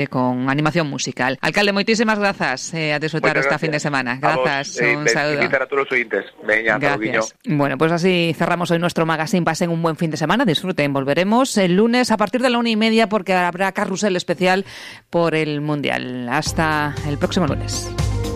con animación musical. Alcalde, moitísimas grazas a disfrutar esta fin de semana. Grazas, un saludo. A todos los oyentes. Veña, gracias. Bueno, pues así cerramos hoy nuestro magazine. Pasen un buen fin de semana, disfruten. Volveremos el lunes a partir de la 1:30 porque habrá carrusel especial por el Mundial. Hasta el próximo lunes.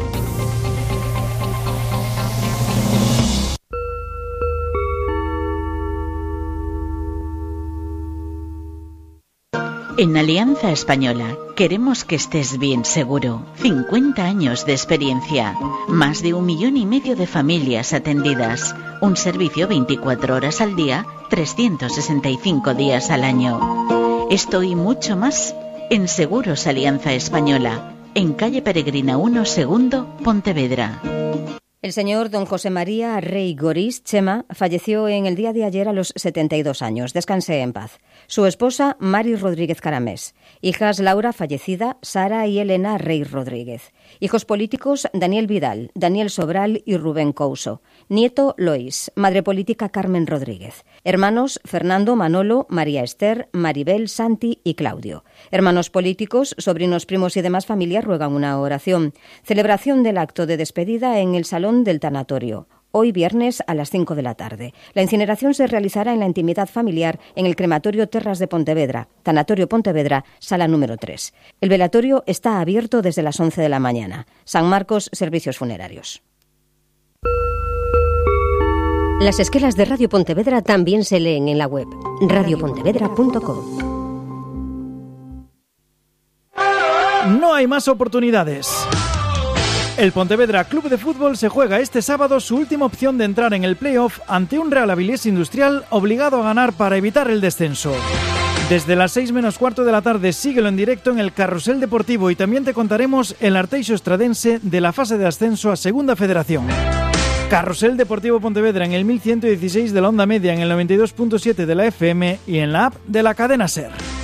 En Alianza Española queremos que estés bien seguro. 50 años de experiencia, más de 1,5 millones de familias atendidas, un servicio 24 horas al día, 365 días al año. Esto y mucho más en Seguros Alianza Española, en calle Peregrina 1, segundo, Pontevedra. El señor don José María Rey Gorís Chema falleció en el día de ayer a los 72 años. Descanse en paz. Su esposa, Mari Rodríguez Caramés. Hijas, Laura, fallecida, Sara y Elena Rey Rodríguez. Hijos políticos, Daniel Vidal, Daniel Sobral y Rubén Couso. Nieto, Lois. Madre política, Carmen Rodríguez. Hermanos, Fernando, Manolo, María Esther, Maribel, Santi y Claudio. Hermanos políticos, sobrinos, primos y demás familias ruegan una oración. Celebración del acto de despedida en el Salón del Tanatorio. Hoy viernes a las 5 de la tarde. La incineración se realizará en la intimidad familiar en el crematorio Terras de Pontevedra, Tanatorio Pontevedra, sala número 3. El velatorio está abierto desde las 11 de la mañana. San Marcos, servicios funerarios. Las esquelas de Radio Pontevedra también se leen en la web radiopontevedra.com. No hay más oportunidades. El Pontevedra Club de Fútbol se juega este sábado su última opción de entrar en el playoff ante un Real Avilés Industrial obligado a ganar para evitar el descenso. Desde las 6 menos cuarto de la tarde síguelo en directo en el Carrusel Deportivo y también te contaremos el Arteixo Estradense de la fase de ascenso a Segunda Federación. Carrusel Deportivo Pontevedra en el 1116 de la onda media, en el 92.7 de la FM y en la app de la cadena SER.